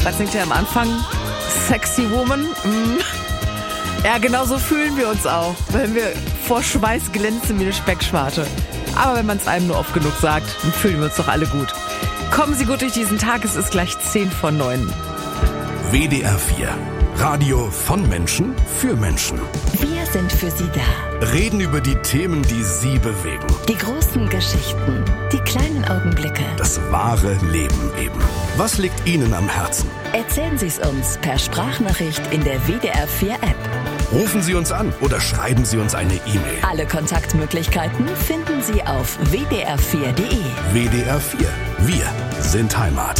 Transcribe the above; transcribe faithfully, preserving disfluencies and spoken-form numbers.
Was singt er am Anfang? Sexy Woman? Mm. Ja, genau so fühlen wir uns auch, wenn wir vor Schweiß glänzen wie eine Speckschwarte. Aber wenn man es einem nur oft genug sagt, dann fühlen wir uns doch alle gut. Kommen Sie gut durch diesen Tag, es ist gleich zehn vor neun. W D R vier. Radio von Menschen für Menschen. Wir sind für Sie da. Reden über die Themen, die Sie bewegen. Die großen Geschichten, die kleinen Augenblicke. Das wahre Leben eben. Was liegt Ihnen am Herzen? Erzählen Sie es uns per Sprachnachricht in der W D R vier App. Rufen Sie uns an oder schreiben Sie uns eine E-Mail. Alle Kontaktmöglichkeiten finden Sie auf w d r vier punkt d e. W D R vier. Wir sind Heimat.